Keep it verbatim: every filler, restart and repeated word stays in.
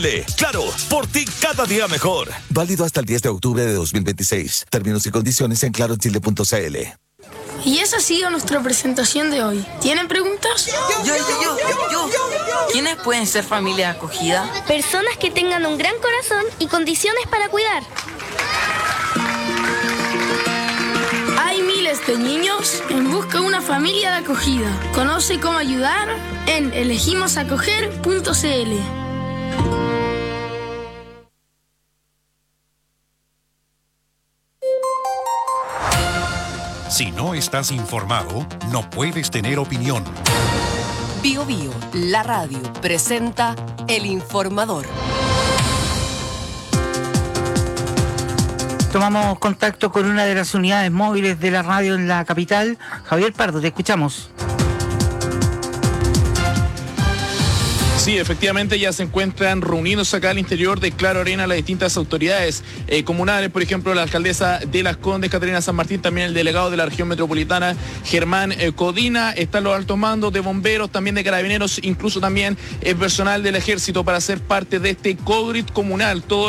Claro, por ti cada día mejor. Válido hasta el diez de octubre de dos mil veintiséis. Términos y condiciones en claro chile punto c l. Y esa ha sido nuestra presentación de hoy. ¿Tienen preguntas? Yo, yo, yo, yo, yo. ¿Quiénes pueden ser familia acogida? Personas que tengan un gran corazón y condiciones para cuidar. Hay miles de niños en busca de una familia de acogida. Conoce cómo ayudar en elegimos acoger punto c l. Si no estás informado, no puedes tener opinión. Bio Bio, la radio, presenta El Informador. Tomamos contacto con una de las unidades móviles de la radio en la capital. Javier Pardo, te escuchamos. Sí, efectivamente ya se encuentran reunidos acá al interior de Claro Arena las distintas autoridades eh, comunales, por ejemplo la alcaldesa de Las Condes, Catarina San Martín, también el delegado de la región metropolitana, Germán eh, Codina, están los altos mandos de bomberos, también de carabineros, incluso también el personal del ejército para ser parte de este COGRIT comunal. Todo